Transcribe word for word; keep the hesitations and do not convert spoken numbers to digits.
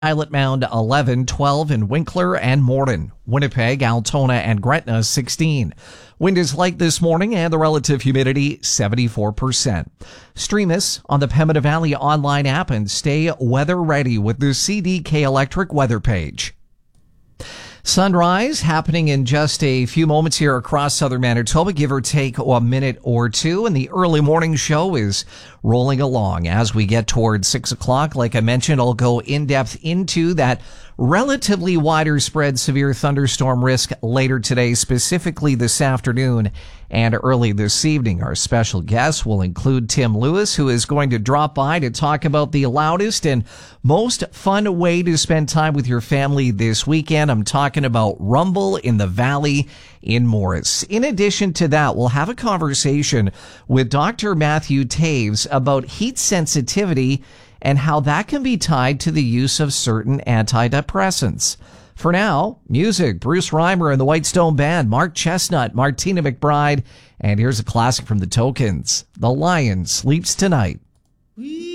Pilot Mound eleven, twelve in Winkler and Morden. Winnipeg, Altona, and Gretna sixteen. Wind is light this morning and the relative humidity seventy-four percent. Stream us on the Pembina Valley online app and stay weather ready with the C D K Electric weather page. Sunrise happening in just a few moments here across southern Manitoba, give or take a minute or two. And the early morning show is rolling along as we get towards six o'clock. Like I mentioned, I'll go in depth into that relatively wider spread severe thunderstorm risk later today, specifically this afternoon and early this evening. Our special guest will include Tim Lewis, who is going to drop by to talk about the loudest and most fun way to spend time with your family this weekend. I'm talking about Rumble in the Valley in Morris. In addition to that, we'll have a conversation with Doctor Matthew Taves about heat sensitivity and how that can be tied to the use of certain antidepressants. For now, music, Bruce Reimer and the Whitestone Band, Mark Chestnut, Martina McBride, and here's a classic from the Tokens, The Lion Sleeps Tonight.